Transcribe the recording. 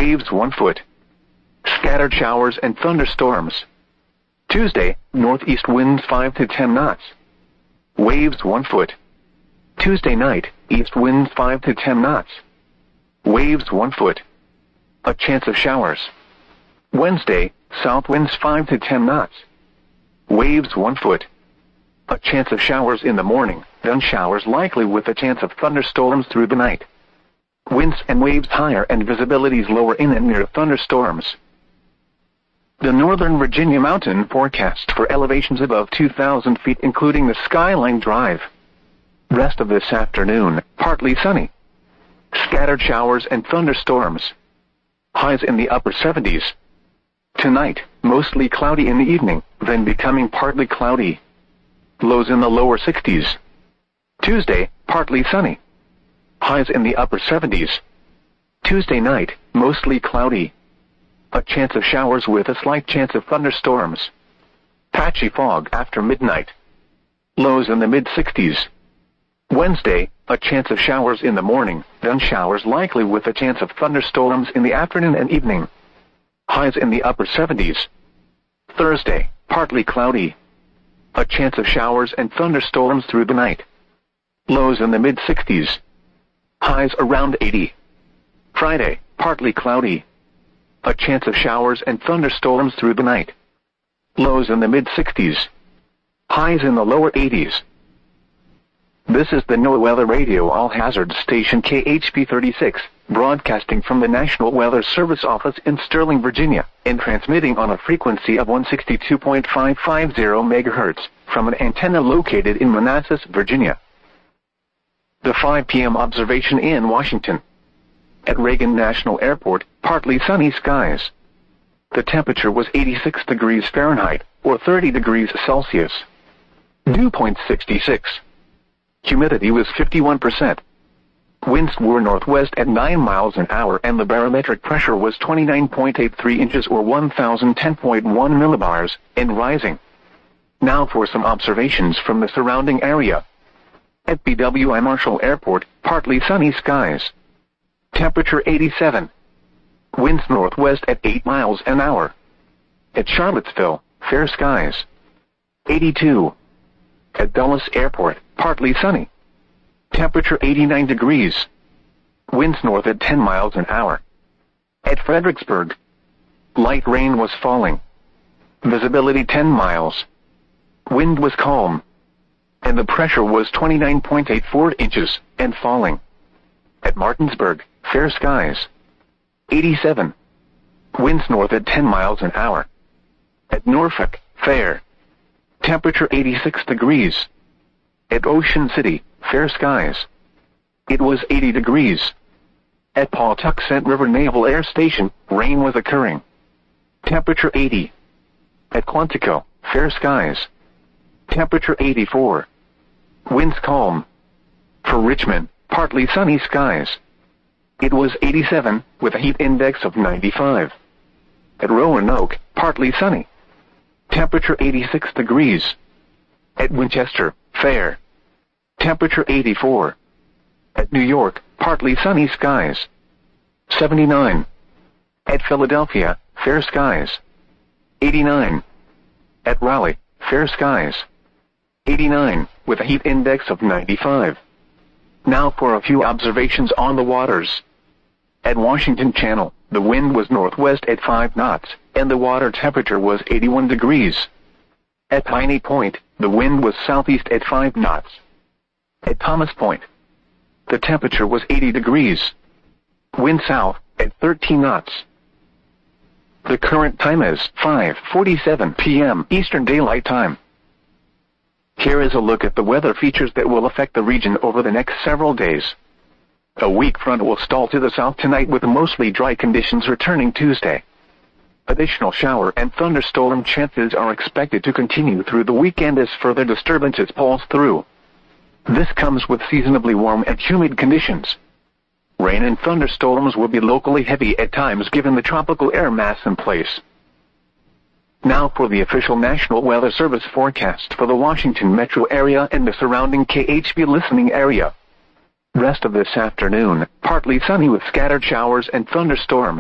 waves 1 foot. Scattered showers and thunderstorms. Tuesday, northeast winds 5 to 10 knots. Waves 1 foot. Tuesday night, east winds 5 to 10 knots. Waves 1 foot. A chance of showers. Wednesday, south winds 5 to 10 knots. Waves 1 foot. A chance of showers in the morning, then showers likely with a chance of thunderstorms through the night. Winds and waves higher and visibilities lower in and near thunderstorms. The Northern Virginia mountain forecast for elevations above 2,000 feet including the Skyline Drive. Rest of this afternoon, partly sunny. Scattered showers and thunderstorms. Highs in the upper 70s. Tonight, mostly cloudy in the evening, then becoming partly cloudy. Lows in the lower 60s. Tuesday, partly sunny. Highs in the upper 70s. Tuesday night, mostly cloudy. A chance of showers with a slight chance of thunderstorms. Patchy fog after midnight. Lows in the mid-60s. Wednesday, a chance of showers in the morning, then showers likely with a chance of thunderstorms in the afternoon and evening. Highs in the upper 70s. Thursday, partly cloudy. A chance of showers and thunderstorms through the night. Lows in the mid-60s. Highs around 80. Friday, partly cloudy. A chance of showers and thunderstorms through the night. Lows in the mid-60s. Highs in the lower 80s. This is the NOAA Weather Radio All-Hazard Station KHP 36, broadcasting from the National Weather Service office in Sterling, Virginia, and transmitting on a frequency of 162.550 MHz from an antenna located in Manassas, Virginia. The 5 p.m. observation in Washington. At Reagan National Airport, partly sunny skies. The temperature was 86 degrees Fahrenheit, or 30 degrees Celsius. Dew point 66. Humidity was 51%. Winds were northwest at 9 miles an hour and the barometric pressure was 29.83 inches or 1010.1 millibars, and rising. Now for some observations from the surrounding area. At BWI Marshall Airport, partly sunny skies. Temperature 87. Winds northwest at 8 miles an hour. At Charlottesville, fair skies. 82. At Dulles Airport, partly sunny. Temperature 89 degrees. Winds north at 10 miles an hour. At Fredericksburg, light rain was falling. Visibility 10 miles. Wind was calm. And the pressure was 29.84 inches, and falling. At Martinsburg, fair skies. 87. Winds north at 10 miles an hour. At Norfolk, fair. Temperature 86 degrees. At Ocean City, fair skies. It was 80 degrees. At Pawtuxet River Naval Air Station, rain was occurring. Temperature 80. At Quantico, fair skies. Temperature 84. Winds calm. For Richmond, partly sunny skies. It was 87, with a heat index of 95. At Roanoke, partly sunny. Temperature 86 degrees. At Winchester, fair. Temperature 84. At New York, partly sunny skies. 79. At Philadelphia, fair skies. 89. At Raleigh, fair skies. 89, with a heat index of 95. Now for a few observations on the waters. At Washington Channel, the wind was northwest at 5 knots, and the water temperature was 81 degrees. At Piney Point, the wind was southeast at 5 knots. At Thomas Point, the temperature was 80 degrees. Wind south at 13 knots. The current time is 5:47 p.m. Eastern Daylight Time. Here is a look at the weather features that will affect the region over the next several days. A weak front will stall to the south tonight with mostly dry conditions returning Tuesday. Additional shower and thunderstorm chances are expected to continue through the weekend as further disturbances pulse through. This comes with seasonably warm and humid conditions. Rain and thunderstorms will be locally heavy at times given the tropical air mass in place. Now for the official National Weather Service forecast for the Washington metro area and the surrounding KHB listening area. Rest of this afternoon, partly sunny with scattered showers and thunderstorms.